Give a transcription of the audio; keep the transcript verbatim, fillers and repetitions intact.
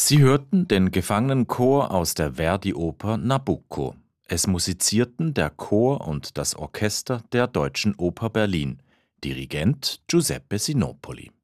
Sie hörten den Gefangenenchor aus der Verdi-Oper Nabucco. Es musizierten der Chor und das Orchester der Deutschen Oper Berlin. Dirigent Giuseppe Sinopoli.